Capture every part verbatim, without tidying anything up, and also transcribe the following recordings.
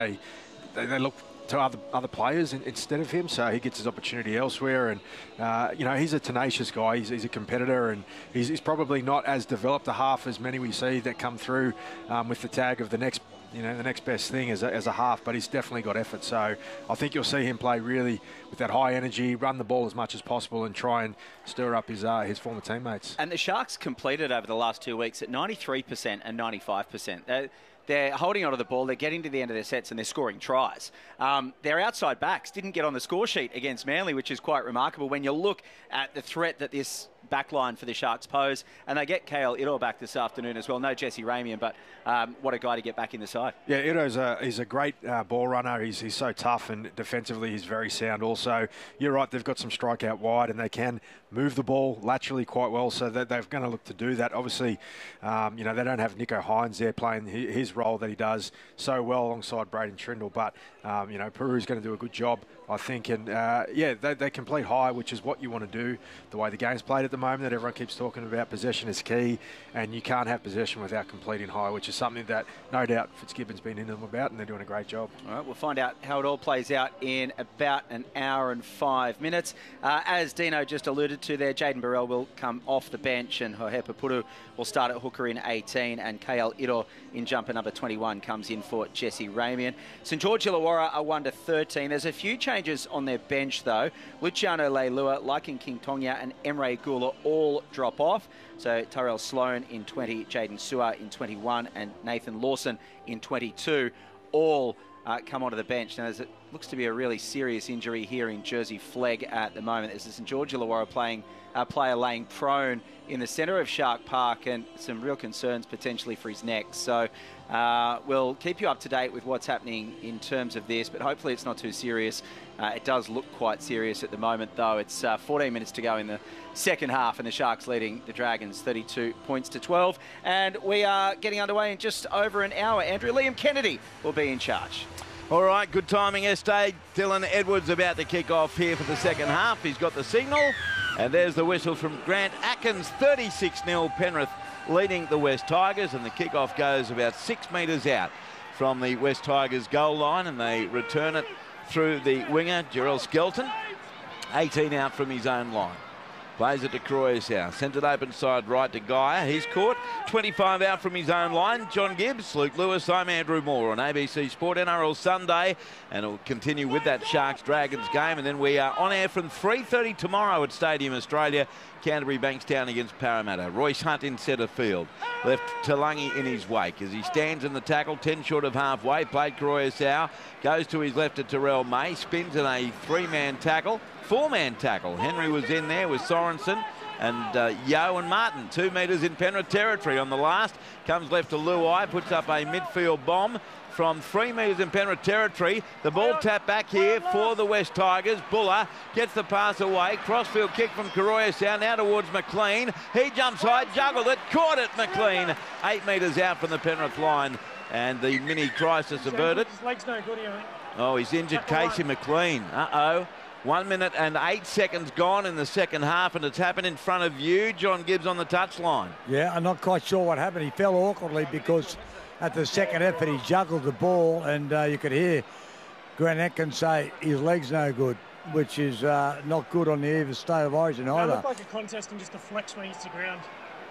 they, they look to other other players in, instead of him, so he gets his opportunity elsewhere. And uh, you know, he's a tenacious guy. He's, he's a competitor, and he's, he's probably not as developed a half as many we see that come through um, with the tag of the next, you know, the next best thing as a, as a half. But he's definitely got effort. So I think you'll see him play really with that high energy, run the ball as much as possible, and try and stir up his uh, his former teammates. And the Sharks completed over the last two weeks at ninety-three percent and ninety-five percent. They're, They're holding onto the ball, they're getting to the end of their sets, and they're scoring tries. Um, their outside backs didn't get on the score sheet against Manly, which is quite remarkable when you look at the threat that this backline for the Sharks pose. And they get Kale Ito back this afternoon as well. No Jesse Ramian, but um, what a guy to get back in the side. Yeah, Ito's a, he's a great uh, ball runner. He's, he's so tough, and defensively he's very sound also. You're right, they've got some strike out wide, and they can move the ball laterally quite well, so that they're going to look to do that. Obviously, um, you know, they don't have Nicho Hynes there playing his role that he does so well alongside Braden Trindle, but, um, you know, Peru's going to do a good job, I think. And, uh, yeah, they, they complete high, which is what you want to do, the way the game's played at the moment, that everyone keeps talking about. Possession is key, and you can't have possession without completing high, which is something that no doubt Fitzgibbon's been in them about, and they're doing a great job. All right, we'll find out how it all plays out in about an hour and five minutes. Uh, as Dino just alluded to there, Jaden Burrell will come off the bench, and Jorge Papuru will start at hooker in eighteen, and Kale Ito in jumper number twenty-one comes in for Jesse Ramian. St George Illawarra are one to thirteen. There's a few changes on their bench though. Luciano Leilua, Lycan King Tonga, and Emre Gula all drop off. So Tyrell Sloan in twenty, Jaden Sewer in twenty-one, and Nathan Lawson in twenty-two all uh, come onto the bench. Now, it looks to be a really serious injury here in Jersey Flegg at the moment. There's a St George Illawarra playing uh, player laying prone in the centre of Shark Park, and some real concerns potentially for his neck. So uh, we'll keep you up to date with what's happening in terms of this, but hopefully it's not too serious. Uh, it does look quite serious at the moment, though. It's uh, fourteen minutes to go in the second half, and the Sharks leading the Dragons thirty-two points to twelve. And we are getting underway in just over an hour. Andrew, Liam Kennedy will be in charge. All right, good timing, Estee. Dylan Edwards about to kick off here for the second half. He's got the signal, and there's the whistle from Grant Atkins. thirty-six nil Penrith leading the West Tigers, and the kickoff goes about six metres out from the West Tigers goal line, and they return it through the winger, Jarrell Skelton. eighteen out from his own line. Plays it to Croyes. Sends it open side right to Geyer. He's caught. twenty-five out from his own line. John Gibbs, Luke Lewis. I'm Andrew Moore on A B C Sport N R L Sunday. And it'll continue with that Sharks-Dragons game. And then we are on air from three thirty tomorrow at Stadium Australia. Canterbury Bankstown against Parramatta. Royce Hunt in centre field. Left Talangi in his wake as he stands in the tackle, ten short of halfway. Played Croyes. Goes to his left to Terrell May. Spins in a three-man tackle. Four-man tackle. Henry was in there with Sorensen and uh, Yo and Martin. Two metres in Penrith territory on the last. Comes left to Luai, puts up a midfield bomb from three metres in Penrith territory. The ball tapped back here for the West Tigers. Buller gets the pass away. Crossfield kick from Karoya Sound now towards McLean. He jumps high, juggled it, caught it, McLean. Eight metres out from the Penrith line, and the mini crisis averted. His leg's no good here. Oh, he's injured Casey McLean. Uh-oh. One minute and eight seconds gone in the second half, and it's happened in front of you. John Gibbs on the touchline. Yeah, I'm not quite sure what happened. He fell awkwardly because at the second effort he juggled the ball, and uh, you could hear Grant Atkins say his leg's no good, which is uh, not good on the eve of State of Origin either. It looked like a contest and just a flex when he hits the ground.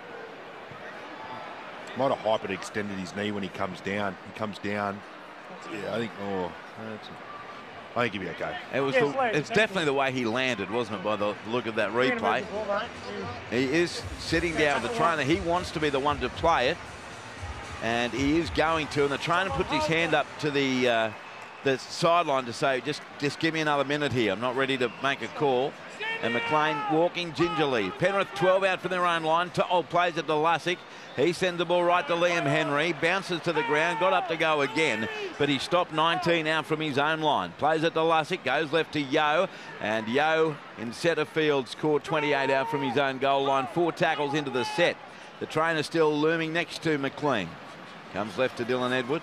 Might have hyper-extended his knee when he comes down. He comes down. Yeah, I think, oh, that's a, I think he'll be okay. It was. Yeah, the, it's late, it's thank definitely you. the way he landed, wasn't it, by the look of that Bring him replay. over the ball, mate. He is sitting down with the trainer. He wants to be the one to play it, and he is going to. And the trainer puts his hand up to the uh, the sideline to say, just, just give me another minute here. I'm not ready to make a call. And McLean walking gingerly. Penrith twelve out from their own line. To'o plays it to Lussick. He sends the ball right to Liam Henry. Bounces to the ground. Got up to go again. But he stopped nineteen out from his own line. Plays it to Lussick. Goes left to Yo. And Yo in centre field scored twenty-eight out from his own goal line. Four tackles into the set. The trainer still looming next to McLean. Comes left to Dylan Edwards.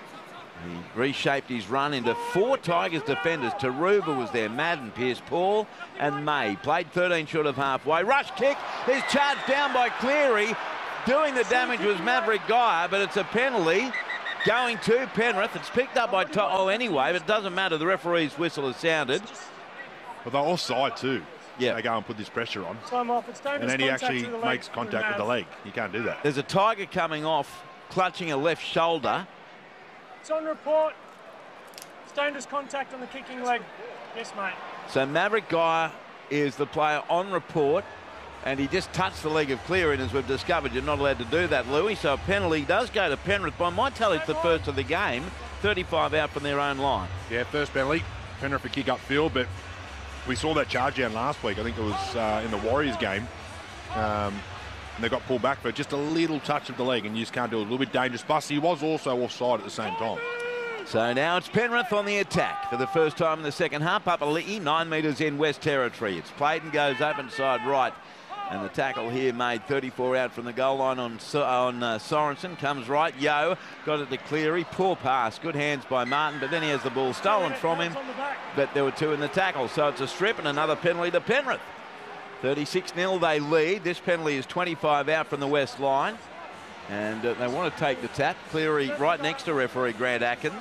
He reshaped his run into four Tigers defenders. Taruva was there, Madden, Pierce Paul and May. Played thirteen short of halfway. Rush kick is charged down by Cleary. Doing the damage was Maverick Geyer, but it's a penalty. going to Penrith. It's picked up by to oh anyway, but it doesn't matter. The referee's whistle has sounded. Well, they're offside too. Yeah. They go and put this pressure on. Time off. It's And then he actually makes contact with the leg. You can't do that. There's a Tiger coming off, clutching a left shoulder. It's on report. It's dangerous contact on the kicking leg. Yes, mate. So Maverick Guy is the player on report, and he just touched the leg of Cleary, and as we've discovered, you're not allowed to do that, Louis. So a penalty does go to Penrith. By my tally, it's the first of the game. thirty-five out from their own line. Yeah, first penalty. Penrith a kick upfield, but we saw that charge down last week. I think it was uh, in the Warriors game. Um, and they got pulled back for just a little touch of the leg, and you just can't do it. A little bit dangerous. Plus, he was also offside at the same time. So now it's Penrith on the attack for the first time in the second half. Papali'i, nine metres in West Territory. It's played and goes open side right. And the tackle here made thirty-four out from the goal line on, on uh, Sorensen. Comes right. Yo got it to Cleary. Poor pass. Good hands by Martin, but then he has the ball stolen from him. But there were two in the tackle. So it's a strip and another penalty to Penrith. thirty-six nil they lead. This penalty is twenty-five out from the west line. And uh, they want to take the tap. Cleary right next to referee Grant Atkins.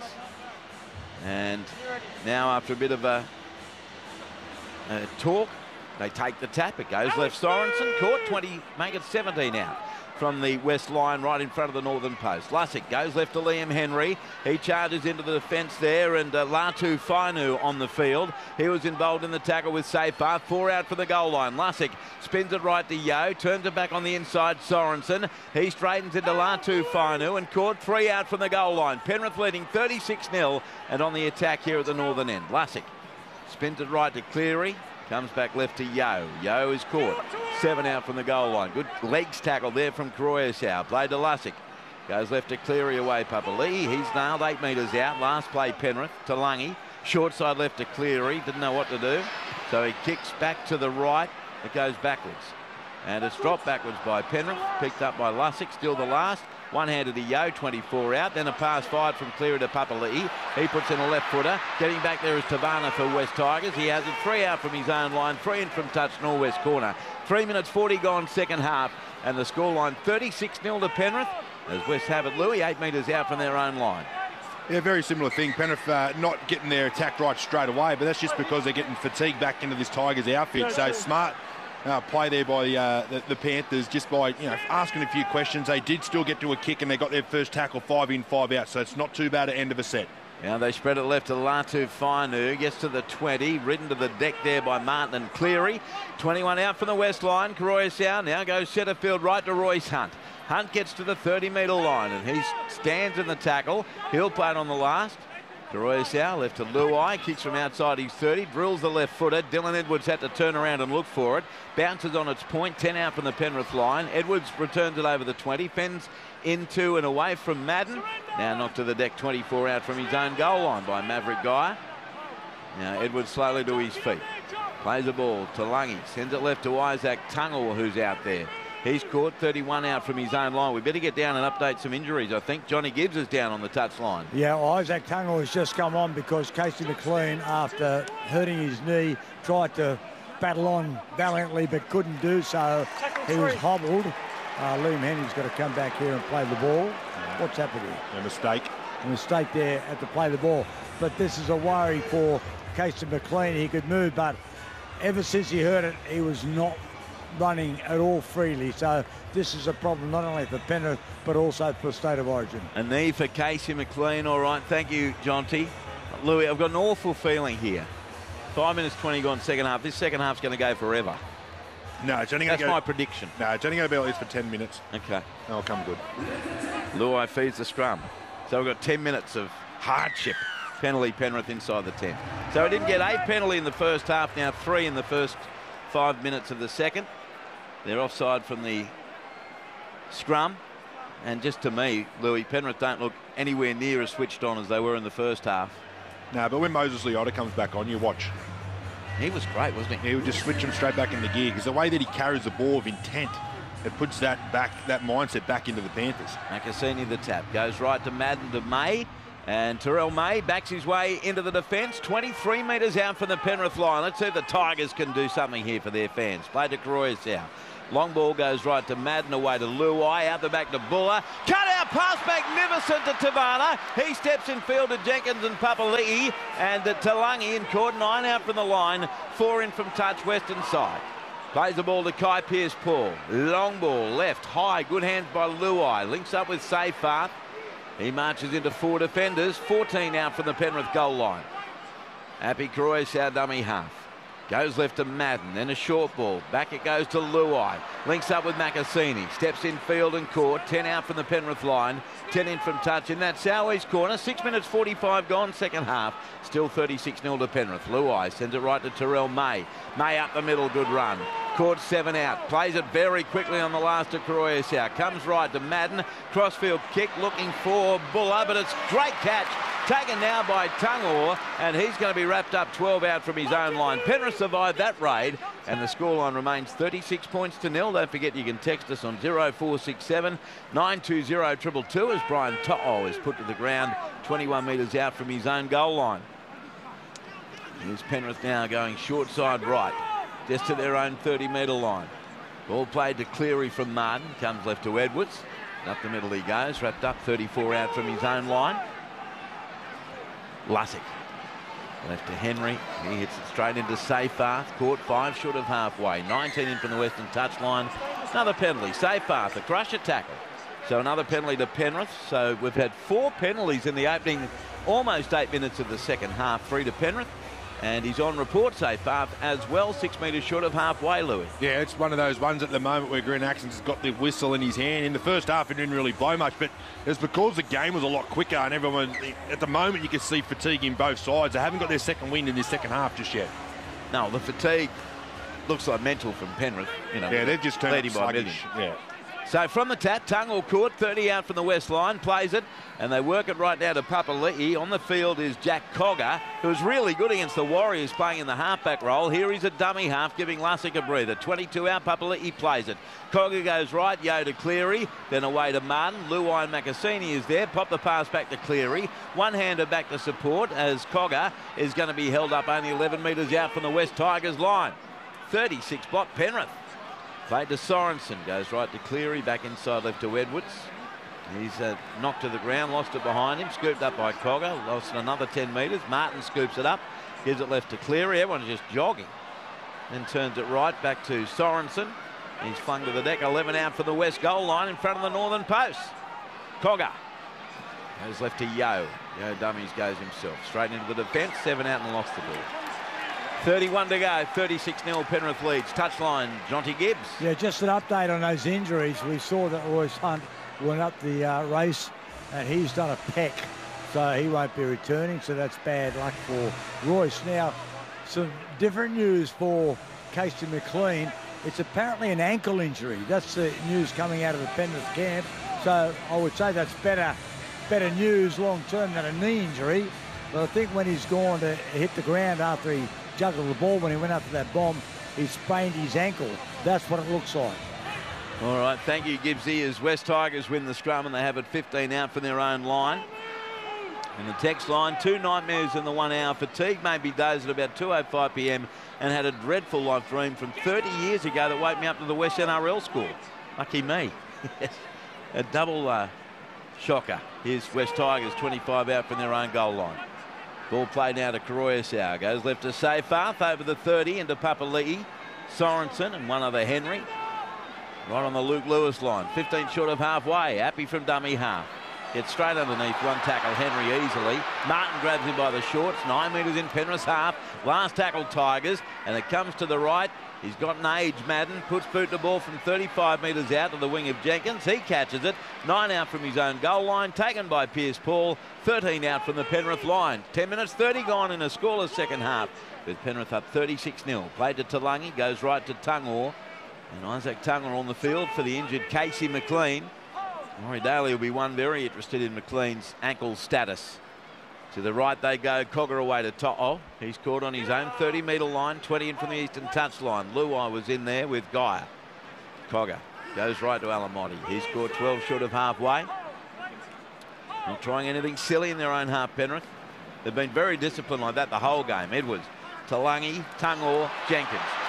And now after a bit of a, a talk, they take the tap. It goes left. Sorensen caught twenty, make it seventeen out from the west line right in front of the northern post. Lussick goes left to Liam Henry. He charges into the defence there, and uh, Latu Fainu on the field. He was involved in the tackle with Safar. Four out for the goal line. Lussick spins it right to Yo, turns it back on the inside. Sorensen. He straightens into Latu Fainu and caught. Three out from the goal line. Penrith leading thirty-six nil and on the attack here at the northern end. Lussick spins it right to Cleary. Comes back left to Yo. Yo is caught. Seven out from the goal line. Good legs tackle there from Croyasau. Played to Lussick. Goes left to Cleary away. Papali'i. He's nailed eight metres out. Last play Penrith to Lungy. Short side left to Cleary. Didn't know what to do. So he kicks back to the right. It goes backwards. And it's dropped backwards by Penrith. Picked up by Lussick. Still the last. One-handed to Yo, twenty-four out. Then a pass fired from Cleary to Papali'i. He puts in a left footer. Getting back there is Tavana for West Tigers. He has it three out from his own line. Three in from touch northwest corner. Three minutes forty gone second half. And the scoreline thirty-six nil to Penrith. As West have it, Louis, eight metres out from their own line. Yeah, very similar thing. Penrith uh, not getting their attack right straight away, but that's just because they're getting fatigued back into this Tigers outfit. So smart uh, play there by uh, the, the Panthers, just by you know asking a few questions. They did still get to a kick, and they got their first tackle, five in, five out. So it's not too bad at end of a set. Now they spread it left to Latu Fainu. Gets to the twenty. Ridden to the deck there by Martin and Cleary. twenty-one out from the west line. Croyasau now goes centre field right to Royce Hunt. Hunt gets to the thirty metre line, and he stands in the tackle. He'll play it on the last. Croyasau left to Luai. Kicks from outside his thirty. Drills the left footer. Dylan Edwards had to turn around and look for it. Bounces on its point. ten out from the Penrith line. Edwards returns it over the twenty. Fends into and away from Madden. Now knocked to the deck. twenty-four out from his own goal line by Maverick Guy. Now Edwards slowly to his feet. Plays the ball to Lungy. Sends it left to Isaac Tungle, who's out there. He's caught thirty-one out from his own line. We better get down and update some injuries. I think Johnny Gibbs is down on the touch line. Yeah, Isaac Tungle has just come on because Casey McLean, after hurting his knee, tried to battle on valiantly but couldn't do so. He was hobbled. Uh, Liam Henry's got to come back here and play the ball. Yeah. What's happened here? A mistake. A mistake there at the play the ball. But this is a worry for Casey McLean. He could move, but ever since he hurt it, he was not running at all freely. So this is a problem not only for Penrith but also for State of Origin. A knee for Casey McLean. All right, thank you, Jonty. Louis, I've got an awful feeling here. Five minutes twenty gone second half. This second half's going to go forever. No, it's only going That's to go. my prediction. No, it's only going to be like this for ten minutes. Okay. That'll come good. Luai feeds the scrum. So we've got ten minutes of hardship. Penalty Penrith inside the ten. So we didn't get a penalty in the first half, now three in the first five minutes of the second. They're offside from the scrum. And just to me, Louis, Penrith don't look anywhere near as switched on as they were in the first half. No, but when Moses Leota comes back on, you watch. He was great, wasn't he? He would just switch him straight back into gear because the way that he carries the ball with intent, it puts that back, that mindset back into the Panthers. Macassini the tap. Goes right to Madden to May. And Terrell May backs his way into the defence. twenty-three metres out from the Penrith line. Let's see if the Tigers can do something here for their fans. Play to Croyasau. Long ball goes right to Madden, away to Luai. Out the back to Buller. Cut out pass magnificent to Tavana. He steps in field to Jenkins and Papali'i, and uh, Talangi in court, nine out from the line, four in from touch, western side. Plays the ball to Kai Pearce-Paul. Long ball, left, high, good hands by Luai. Links up with Seyfarth. He marches into four defenders, fourteen out from the Penrith goal line. Happy Croyce, our dummy half. Goes left to Madden, then a short ball. Back it goes to Luai. Links up with Macassini. Steps in field and court. ten out from the Penrith line. ten in from touch in that southeast corner. six minutes forty-five gone, second half. Still thirty-six nil to Penrith. Luai sends it right to Terrell May. May up the middle, good run. Court seven out. Plays it very quickly on the last of Croyce. Comes right to Madden. Crossfield kick looking for Buller, but it's great catch. Taken now by Tungor, and he's going to be wrapped up twelve out from his own line. Penrith survived that raid, and the scoreline remains thirty-six points to nil. Don't forget you can text us on zero four six seven nine two zero two two two as Brian To'o is put to the ground twenty-one metres out from his own goal line. Here's Penrith now going short side right, just to their own thirty metre line. Ball played to Cleary from Martin, comes left to Edwards. Up the middle he goes, wrapped up thirty-four out from his own line. Lussick. Left to Henry. He hits it straight into Seyfarth. Caught five short of halfway. nineteen in from the western touchline. Another penalty. Seyfarth, a crusher tackle. So another penalty to Penrith. So we've had four penalties in the opening almost eight minutes of the second half. Three to Penrith. And he's on report, Seyfarth, as well, six metres short of halfway, Louis. Yeah, it's one of those ones at the moment where Grant Atkins has got the whistle in his hand. In the first half, it didn't really blow much, but it's because the game was a lot quicker and everyone, at the moment, you can see fatigue in both sides. They haven't got their second wind in this second half just yet. No, the fatigue looks like mental from Penrith. You know, yeah, they've just turned up sluggish. Yeah. So from the tap, Tungor caught, thirty out from the west line, plays it, and they work it right now to Papali'i. On the field is Jack Cogger, who's really good against the Warriors playing in the halfback role. Here he's a dummy half, giving Lussick a breather. twenty-two out, Papali'i plays it. Cogger goes right, Yo to Cleary, then away to Martin. Luai and Macassini is there, pop the pass back to Cleary. One-hander back to support as Cogger is going to be held up only eleven metres out from the West Tigers line. thirty-six block Penrith. Played to Sorensen, goes right to Cleary, back inside left to Edwards. He's uh, knocked to the ground, lost it behind him, scooped up by Cogger, lost another ten metres. Martin scoops it up, gives it left to Cleary. Everyone's just jogging. Then turns it right back to Sorensen. He's flung to the deck, eleven out for the west goal line in front of the northern post. Cogger goes left to Yo. Yo dummies goes himself. Straight into the defence, seven out and lost the ball. thirty-one to go, thirty-six nil Penrith leads. Touchline, Jonty Gibbs. Yeah, just an update on those injuries. We saw that Royce Hunt went up the uh, race and he's done a peck, so he won't be returning, so that's bad luck for Royce. Now, some different news for Casey McLean. It's apparently an ankle injury. That's the news coming out of the Penrith camp, so I would say that's better, better news long term than a knee injury. But I think when he's gone to hit the ground after he juggled the ball, when he went after that bomb, he sprained his ankle. That's what it looks like. All right, thank you, Gibbsy, as West Tigers win the scrum and they have it fifteen out from their own line. And the text line, two nightmares in the one hour. Fatigue made me doze at about two oh five p m and had a dreadful life dream from thirty years ago that woke me up to the West N R L score. Lucky me. A double uh, shocker. Here's West Tigers, twenty-five out from their own goal line. Ball played now to Croyce. Goes left to Seyfarth over the thirty into Papali'i, Sorensen and one other Henry. Right on the Luke Lewis line. fifteen short of halfway. Happy from dummy half. Gets straight underneath one tackle Henry easily. Martin grabs him by the shorts. Nine metres in Penrith's half. Last tackle Tigers. And it comes to the right. He's got an age, Madden. Puts boot the ball from thirty-five metres out to the wing of Jenkins. He catches it. Nine out from his own goal line. Taken by Pearce-Paul. thirteen out from the Penrith line. ten minutes thirty gone in a scoreless second half. With Penrith up thirty-six nil. Played to Talangi. Goes right to Tungor. And Isaac Tungor on the field for the injured Casey McLean. Maury Daly will be one very interested in McLean's ankle status. To the right they go, Cogger away to To'o. He's caught on his own thirty metre line, twenty in from the eastern touchline. Luai was in there with Geyer. Cogger goes right to Alamotti. He's scored twelve short of halfway. Not trying anything silly in their own half, Penrith. They've been very disciplined like that the whole game. Edwards, Talangi, Tungor, Jenkins.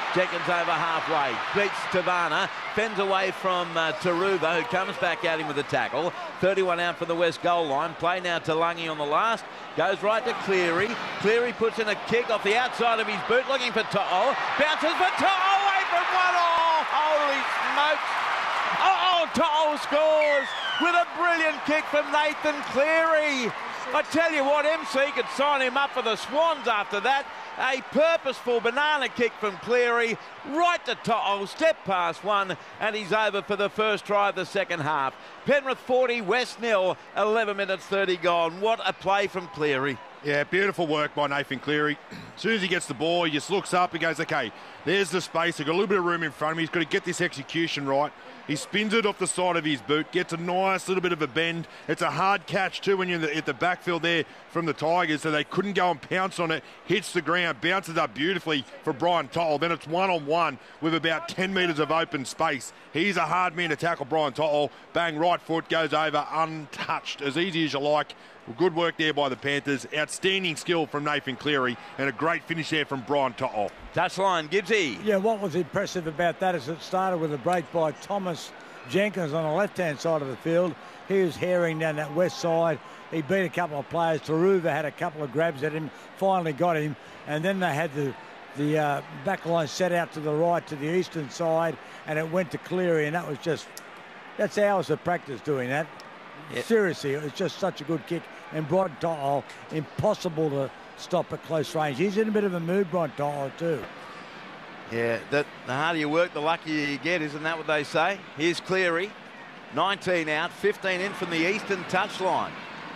Jenkins over halfway, beats Tavana, fends away from uh, Taruba, who comes back at him with a tackle. thirty-one out from the West goal line. Play now to Lungy on the last. Goes right to Cleary. Cleary puts in a kick off the outside of his boot, looking for To'o. Bounces for To'o, away from one. Oh, holy smokes. Oh, To'o scores with a brilliant kick from Nathan Cleary. I tell you what, M C could sign him up for the Swans after that. A purposeful banana kick from Cleary, right to To'o, step past one, and he's over for the first try of the second half. Penrith forty, West nil, eleven minutes thirty gone. What a play from Cleary. Yeah, beautiful work by Nathan Cleary. As soon as he gets the ball, he just looks up and goes, okay, there's the space. He's got a little bit of room in front of him. He's got to get this execution right. He spins it off the side of his boot, gets a nice little bit of a bend. It's a hard catch too when you're in the, at the backfield there from the Tigers, so they couldn't go and pounce on it. Hits the ground, bounces up beautifully for Brian To'o. Then it's one-on-one with about ten metres of open space. He's a hard man to tackle, Brian To'o. Bang, right foot, goes over untouched. As easy as you like. Good work there by the Panthers. Outstanding skill from Nathan Cleary and a great finish there from Brian To'o. Touchline, Gibbsy. Yeah, what was impressive about that is it started with a break by Thomas Jenkins on the left-hand side of the field. He was herring down that west side. He beat a couple of players. Taruva had a couple of grabs at him, finally got him. And then they had the, the uh, back line set out to the right to the eastern side, and it went to Cleary, and that was just, that's hours of practice doing that. Yep. Seriously, it's just such a good kick. And Brian To'o, impossible to stop at close range. He's in a bit of a mood, Brian To'o, too. Yeah, that, the harder you work, the luckier you get, isn't that what they say? Here's Cleary, nineteen out, fifteen in from the eastern touchline.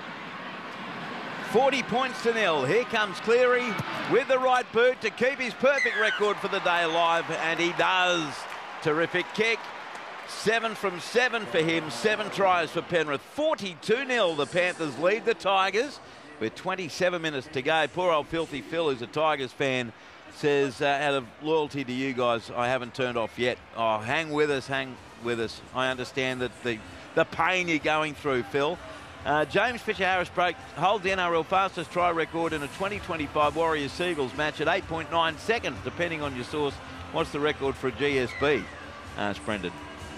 forty points to nil. Here comes Cleary with the right boot to keep his perfect record for the day alive, and he does. Terrific kick. Seven from seven for him, seven tries for Penrith. forty-two nil, the Panthers lead the Tigers with twenty-seven minutes to go. Poor old Filthy Phil, who's a Tigers fan, says, uh, out of loyalty to you guys, I haven't turned off yet. Oh, hang with us, hang with us. I understand that the, the pain you're going through, Phil. Uh, James Fisher-Harris broke, holds the N R L fastest try record in a twenty twenty-five Warriors-Seagulls match at eight point nine seconds, depending on your source. What's the record for a G S B? Uh, Brendan.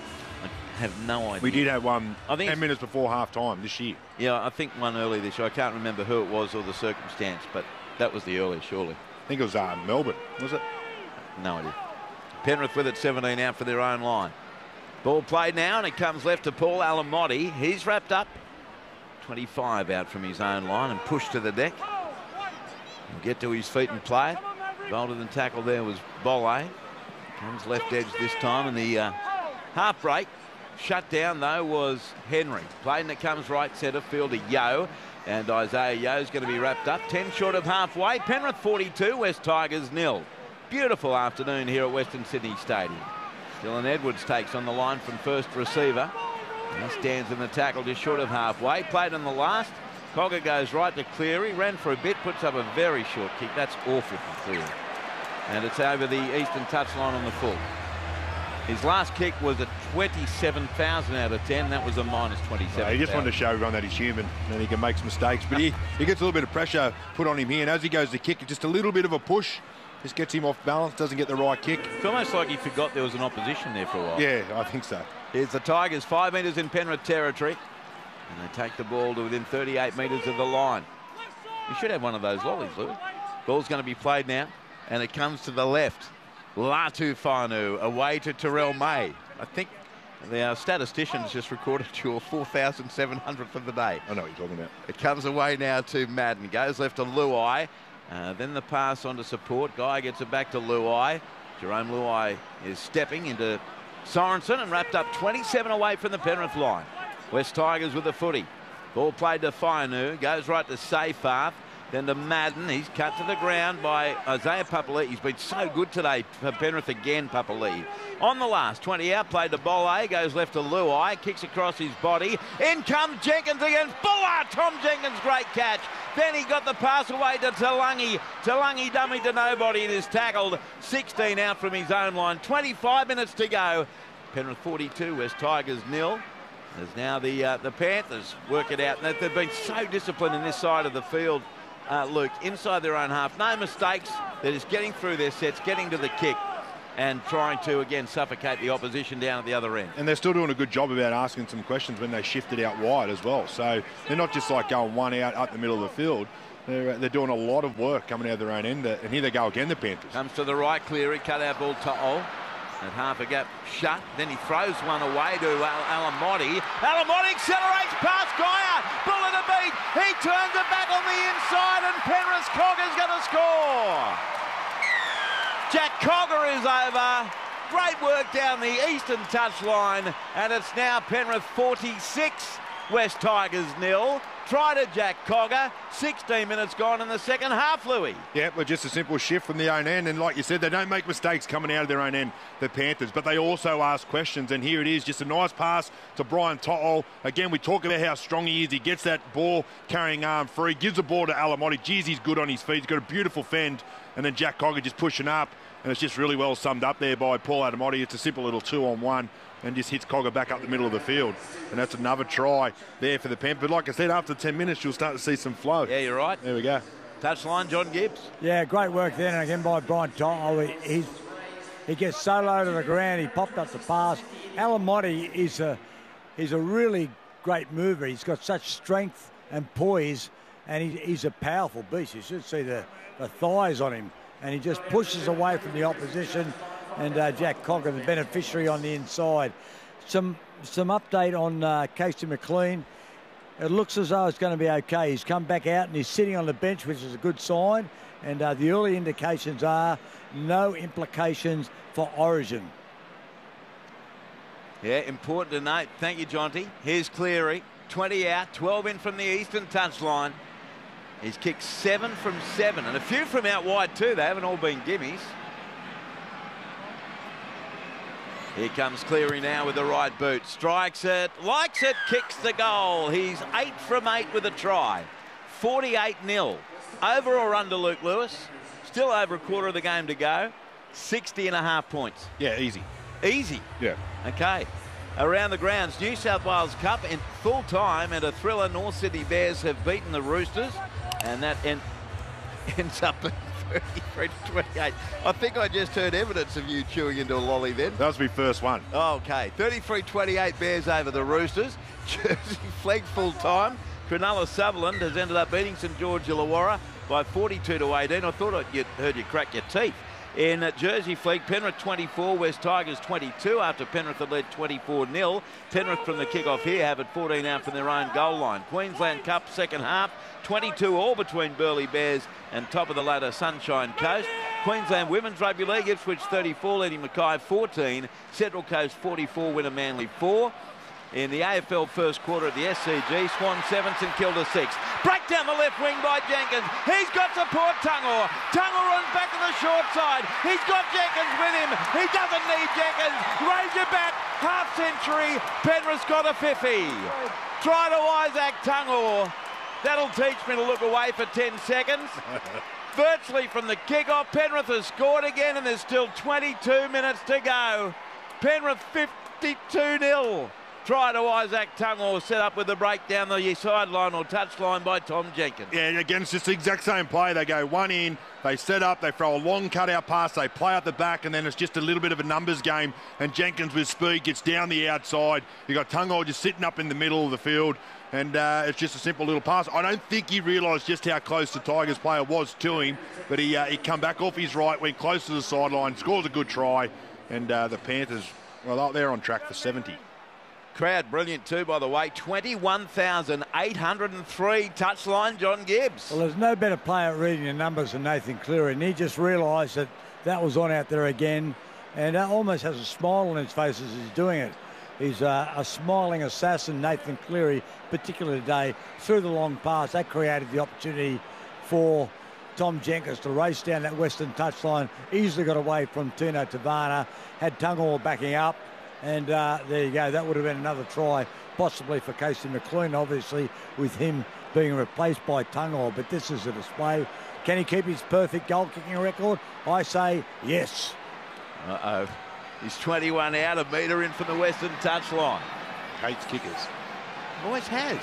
I have no idea. We did have one I think ten minutes before half-time this year. Yeah, I think one early this year. I can't remember who it was or the circumstance, but that was the early, surely. I think it was uh, Melbourne, was it? No idea. Penrith with it, seventeen out for their own line. Ball played now, and it comes left to Paul Alamotti. He's wrapped up. twenty-five out from his own line and pushed to the deck. He'll get to his feet and play it. Bolder than tackle there was Bolle. Comes left edge this time, and the uh, half break. Shut down, though, was Henry. Playing that comes right centre field to Yeo. And Isaiah Yeo's going to be wrapped up. ten short of halfway. Penrith forty-two, West Tigers nil. Beautiful afternoon here at Western Sydney Stadium. Dylan Edwards takes on the line from first receiver. He stands in the tackle just short of halfway. Played on the last. Cogger goes right to Cleary. Ran for a bit, puts up a very short kick. That's awful for Cleary. And it's over the eastern touchline on the full. His last kick was a twenty-seven thousand out of ten. That was a minus twenty-seven. Yeah, he just wanted to show everyone that he's human and he can make some mistakes. But he, he gets a little bit of pressure put on him here. And as he goes to kick, just a little bit of a push. Just gets him off balance, doesn't get the right kick. It's almost like he forgot there was an opposition there for a while. Yeah, I think so. Here's the Tigers, five metres in Penrith territory. And they take the ball to within thirty-eight metres of the line. You should have one of those lollies, Lou. Ball's going to be played now. And it comes to the left. Latu Fanu away to Terrell May. I think the uh, statisticians just recorded your four thousand seven hundredth of the day. I know what you're talking about. It comes away now to Madden. Goes left to Luai. Uh, then the pass on to support. Guy gets it back to Luai. Jerome Luai is stepping into Sorensen and wrapped up twenty-seven away from the Penrith line. West Tigers with the footy. Ball played to Fainu. Goes right to Seyfarth. Then to Madden. He's cut to the ground by Isaiah Papali'i. He's been so good today for Penrith again, Papali'i. On the last, twenty out, played to Bolle. Goes left to Luai. Kicks across his body. In comes Jenkins against Buller. Tom Jenkins, great catch. Then he got the pass away to Talangi. Talangi dummy to nobody and is tackled. sixteen out from his own line. twenty-five minutes to go. Penrith forty-two, West Tigers nil. There's now the, uh, the Panthers work it out. They've been so disciplined in this side of the field. Uh, Luke, inside their own half, no mistakes. They're just getting through their sets, getting to the kick. and trying to, again, suffocate the opposition down at the other end. And they're still doing a good job about asking some questions when they shifted out wide as well. So they're not just like going one out up the middle of the field. They're, they're doing a lot of work coming out of their own end. And here they go again, the Panthers. Comes to the right, Cleary, cut out ball to Ol. And half a gap shut. Then he throws one away to Al Alamotti. Alamotti accelerates past Geyer. Bullet a beat. He turns it back on the inside, and Penrith Cogger's going to score. Jack Cogger is over. Great work down the eastern touchline, and it's now Penrith forty-six, West Tigers nil. Try to Jack Cogger. sixteen minutes gone in the second half, Louis. Yeah, but just a simple shift from the own end. And like you said, they don't make mistakes coming out of their own end, the Panthers, but they also ask questions. And here it is, just a nice pass to Brian To'o. Again, we talk about how strong he is. He gets that ball carrying arm free, gives the ball to Alamotti. Geez, he's good on his feet. He's got a beautiful fend. And then Jack Cogger just pushing up. And it's just really well summed up there by Paul Alamotti. It's a simple little two-on-one. And just hits Cogger back up the middle of the field. And that's another try there for the Panthers. But like I said, after ten minutes, you'll start to see some flow. Yeah, you're right. There we go. Touchline, John Gibbs. Yeah, great work there. And again by Brian To'o. He, he's, he gets so low to the ground, he popped up the pass. Alamotti is a, he's a really great mover. He's got such strength and poise, and he, he's a powerful beast. You should see the, the thighs on him. And he just pushes away from the opposition. And uh, Jack Cogger, the beneficiary on the inside. Some some update on uh, Casey McLean. It looks as though it's going to be okay. He's come back out and he's sitting on the bench, which is a good sign. And uh, the early indications are no implications for Origin. Yeah, important to note. Thank you, Jonty. Here's Cleary. twenty out, twelve in from the eastern touchline. He's kicked seven from seven, and a few from out wide too. They haven't all been gimmies. Here comes Cleary now with the right boot. Strikes it, likes it, kicks the goal. He's eight from eight with a try. forty-eight nil. Over or under, Luke Lewis? Still over a quarter of the game to go. sixty and a half points. Yeah, easy. Easy? Yeah. Okay. Around the grounds, New South Wales Cup in full time, and a thriller. North Sydney Bears have beaten the Roosters, and that en ends up at thirty-three to twenty-eight. I think I just heard evidence of you chewing into a lolly then. That was my first one. Okay, thirty-three twenty-eight Bears over the Roosters. Jersey Flegg full time. Cronulla Sutherland has ended up beating St George Illawarra by forty-two to eighteen. I thought I'd heard you crack your teeth. In Jersey Flegg, Penrith twenty-four, West Tigers twenty-two after Penrith had led twenty-four nil. Penrith from the kick-off here have it fourteen out from their own goal line. Queensland Cup second half, twenty-two all between Burleigh Bears and top of the ladder Sunshine Coast. Queensland Women's Rugby League, Ipswich thirty-four, leading Mackay fourteen. Central Coast forty-four, winner Manly four. In the A F L first quarter at the S C G, Swan seven, St Kilda six. Break down the left wing by Jenkins. He's got support, Tungor. Tungor runs back to the short side. He's got Jenkins with him. He doesn't need Jenkins. Raise it back. Half century. Penrith's got a fifty. Try to Isaac Tungor. That'll teach me to look away for ten seconds. Virtually from the kick-off, Penrith has scored again, and there's still twenty-two minutes to go. Penrith fifty-two nil. Try to Isaac Tungor, set up with the break down the sideline or touchline by Tom Jenkins. Yeah, again, it's just the exact same play. They go one in, they set up, they throw a long cutout pass, they play out the back, and then it's just a little bit of a numbers game. And Jenkins with speed gets down the outside. You got Tungor just sitting up in the middle of the field, and uh, it's just a simple little pass. I don't think he realised just how close the Tigers player was to him, but he uh, he come back off his right, went close to the sideline, scores a good try, and uh, the Panthers, well, they're on track for seventy. Crowd brilliant too, by the way. twenty-one thousand eight hundred three touchline, John Gibbs. Well, there's no better player at reading the numbers than Nathan Cleary, and he just realised that that was on out there again, and uh, almost has a smile on his face as he's doing it. He's uh, a smiling assassin, Nathan Cleary, particularly today, through the long pass. That created the opportunity for Tom Jenkins to race down that western touchline. Easily got away from Tino Tavana, had Tungor backing up. And uh, there you go. That would have been another try, possibly for Casey McLean, obviously, with him being replaced by Tungor. But this is a display. Can he keep his perfect goal-kicking record? I say yes. Uh-oh. He's twenty-one out, a metre in from the western touchline. Hates kickers. Always has.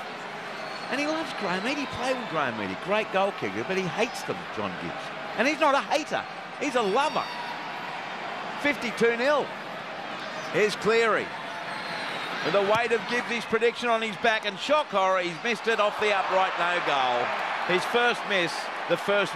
And he loves Graham Eady. He played with Graham Eady. Great goal kicker, but he hates them, John Gibbs. And he's not a hater. He's a lover. fifty-two nil. Here's Cleary. With the weight of Gibbs' prediction on his back, and shock horror, he's missed it off the upright, no goal. His first miss, the first